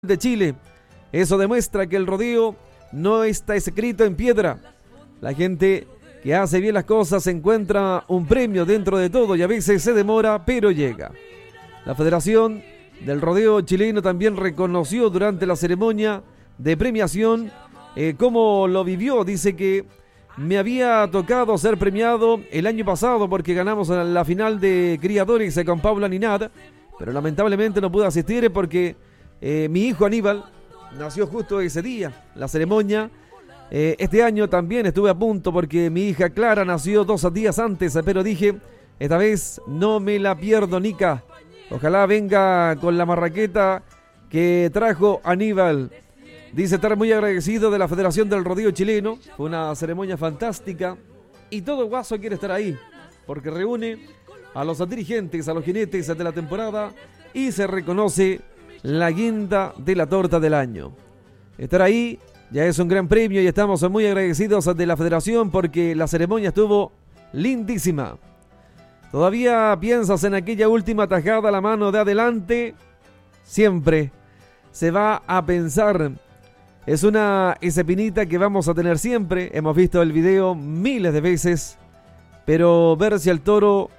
de Chile. Eso demuestra que el rodeo no está escrito en piedra. La gente que hace bien las cosas encuentra un premio dentro de todo y a veces se demora, pero llega. La Federación del Rodeo Chileno también reconoció durante la ceremonia de premiación cómo lo vivió. Dice que me había tocado ser premiado el año pasado porque ganamos la final de criadores con Paula Ninad, pero lamentablemente no pude asistir porque mi hijo Aníbal nació justo ese día, la ceremonia. Este año también estuve a punto porque mi hija Clara nació 2 días antes, pero dije, esta vez no me la pierdo, Nica. Ojalá venga con la marraqueta que trajo Aníbal. Dice estar muy agradecido de la Federación del Rodeo Chileno. Fue una ceremonia fantástica y todo Guaso quiere estar ahí porque reúne a los dirigentes, a los jinetes de la temporada y se reconoce la guinda de la torta del año. Estar ahí ya es un gran premio y estamos muy agradecidos de la Federación porque la ceremonia estuvo lindísima. ¿Todavía piensas en aquella última tajada a la mano de adelante? Siempre se va a pensar. Es una espinita que vamos a tener siempre. Hemos visto el video miles de veces, pero para ver si el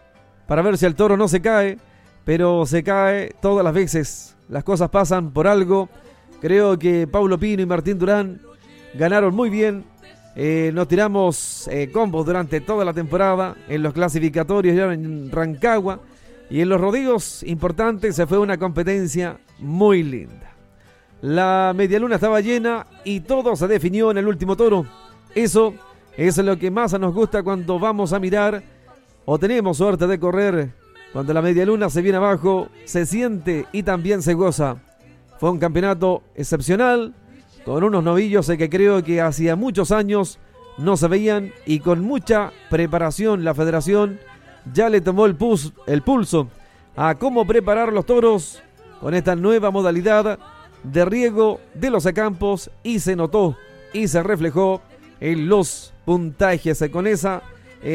toro no se cae, pero se cae todas las veces. Las cosas pasan por algo. Creo que Paulo Pino y Martín Durán ganaron muy bien. Nos tiramos combos durante toda la temporada en los clasificatorios ya en Rancagua. Y en los rodeos importantes se fue una competencia muy linda. La medialuna estaba llena y todo se definió en el último toro. Eso es lo que más nos gusta cuando vamos a mirar o tenemos suerte de correr. Cuando la medialuna se viene abajo, se siente y también se goza. Fue un campeonato excepcional, con unos novillos que creo que hacía muchos años no se veían y con mucha preparación la Federación ya le tomó el pulso a cómo preparar los toros con esta nueva modalidad de riego de los campos y se notó y se reflejó en los puntajes. Con esa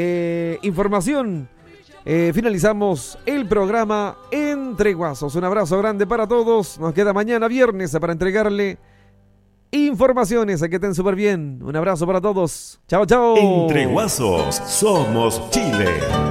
información finalizamos el programa Entre Guasos. Un abrazo grande para todos. Nos queda mañana viernes para entregarle informaciones. Que estén súper bien. Un abrazo para todos. Chao, chao. Entre Guasos somos Chile.